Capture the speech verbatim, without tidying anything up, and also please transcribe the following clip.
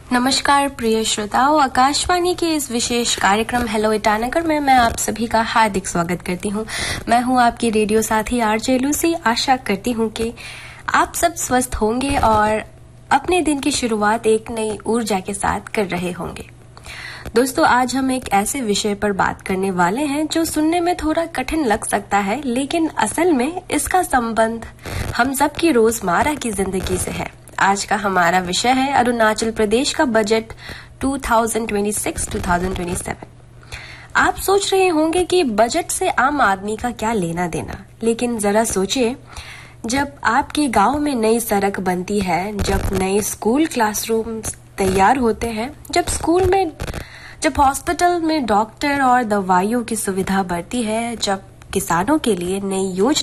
नमस्कार प्रिय श्रोताओं, आकाशवाणी के इस विशेष कार्यक्रम हेलो ईटानगर में मैं आप सभी का हार्दिक स्वागत करती हूं। मैं हूं आपकी रेडियो साथी आरजे लूसी। आशा करती हूं कि आप सब स्वस्थ होंगे और अपने दिन की शुरुआत एक नई ऊर्जा के साथ कर रहे होंगे। दोस्तों, आज हम एक ऐसे विषय पर बात करने वाले हैं जो सुनने में थोड़ा कठिन लग सकता है, लेकिन असल में इसका संबंध हम सबकी रोजमर्रा की जिंदगी से है। आज का हमारा विषय है अरुणाचल प्रदेश का बजट दो हज़ार छब्बीस दो हज़ार सत्ताईस। आप सोच रहे होंगे कि बजट से आम आदमी का क्या लेना देना, लेकिन जरा सोचिए, जब आपके गांव में नई सड़क बनती है, जब नए स्कूल क्लासरूम तैयार होते हैं, जब स्कूल में जब हॉस्पिटल में डॉक्टर और दवाइयों की सुविधा बढ़ती है, जब किसानों के लिए नई योजना